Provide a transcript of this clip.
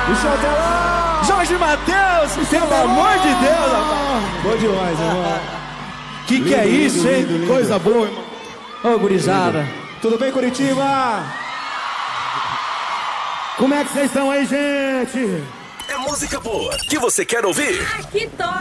Michel Teló! Jorge Mateus! Pelo amor de Deus, rapaz! Bom demais, irmão. Que é isso, hein? lindo. Coisa boa, irmão. Ô, gurizada. Tudo bem, Curitiba? Como é que vocês estão aí, gente? É música boa que você quer ouvir. Aqui toca.